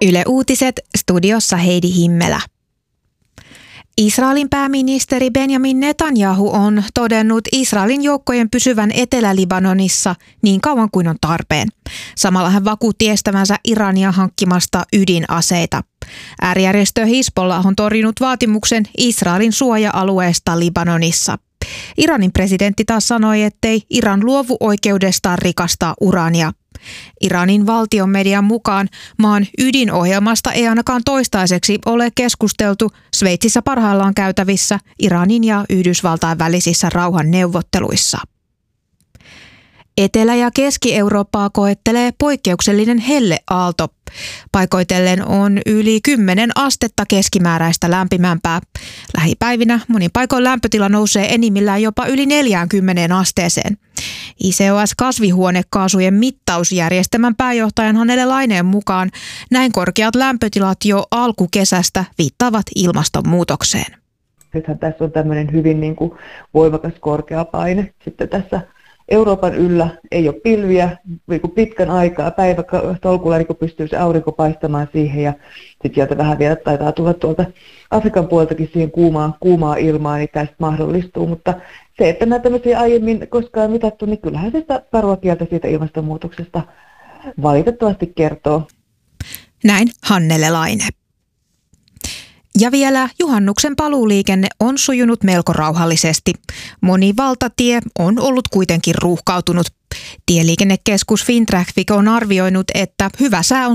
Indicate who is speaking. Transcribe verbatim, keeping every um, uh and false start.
Speaker 1: Yle Uutiset, studiossa Heidi Himmelä. Israelin pääministeri Benjamin Netanyahu on todennut Israelin joukkojen pysyvän Etelä-Libanonissa niin kauan kuin on tarpeen. Samalla hän vakuutti estävänsä Irania hankkimasta ydinaseita. Äärijärjestö Hizbollah on torjunut vaatimuksen Israelin suoja-alueesta Libanonissa. Iranin presidentti taas sanoi, ettei Iran luovu oikeudestaan rikastaa urania. Iranin valtion median mukaan maan ydinohjelmasta ei ainakaan toistaiseksi ole keskusteltu Sveitsissä parhaillaan käytävissä Iranin ja Yhdysvaltain välisissä rauhanneuvotteluissa. Etelä- ja Keski-Eurooppaa koettelee poikkeuksellinen helleaalto. Paikoitellen on yli kymmenen astetta keskimääräistä lämpimämpää. Lähipäivinä monin paikoin lämpötila nousee enimmillään jopa yli neljäänkymmeneen asteeseen. I C O S-kasvihuonekaasujen mittausjärjestelmän pääjohtajan Hannele Laineen mukaan näin korkeat lämpötilat jo alkukesästä viittaavat ilmastonmuutokseen.
Speaker 2: Nythän tässä on tämmöinen hyvin niin kuin voimakas korkea paine. Sitten tässä Euroopan yllä ei ole pilviä niin kuin pitkän aikaa. Päivätolkulla niin pystyy se aurinko paistamaan siihen ja sitten sieltä vähän vielä taitaa tulla tuolta Afrikan puoltakin siihen kuumaa, kuumaa ilmaa, niin tästä mahdollistuu. Mutta se, että nämä tämmöisiä aiemmin koskaan mitattu, niin kyllähän se sitä karua kieltä siitä ilmastonmuutoksesta valitettavasti kertoo.
Speaker 1: Näin Hannele Laine. Ja vielä juhannuksen paluuliikenne on sujunut melko rauhallisesti. Moni valtatie on ollut kuitenkin ruuhkautunut. Tieliikennekeskus Fintraffic on arvioinut, että hyvä sää on